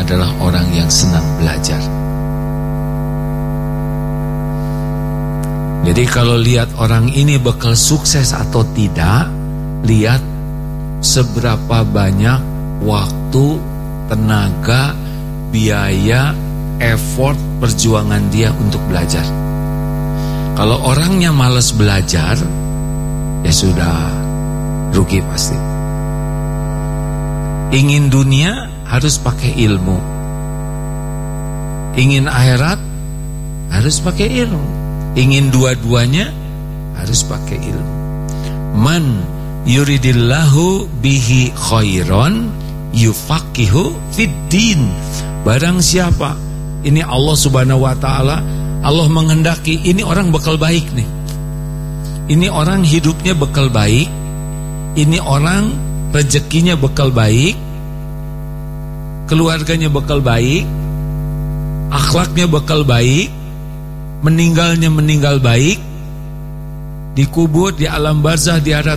adalah orang yang senang belajar. Jadi kalau lihat orang ini bakal sukses atau tidak, lihat seberapa banyak waktu, tenaga, biaya, effort, perjuangan dia untuk belajar. Kalau orangnya malas belajar, ya sudah, rugi pasti. Ingin dunia harus pakai ilmu, ingin akhirat harus pakai ilmu, ingin dua-duanya harus pakai ilmu. Man yuridillahu bihi khairan yufaqihu fiddin. Barang siapa, ini Allah subhanahu wa ta'ala, Allah menghendaki ini orang bakal baik nih, ini orang hidupnya bakal baik, ini orang rezekinya bakal baik, keluarganya bakal baik, akhlaknya bakal baik, meninggal baik, dikubur di alam barzah di akhirat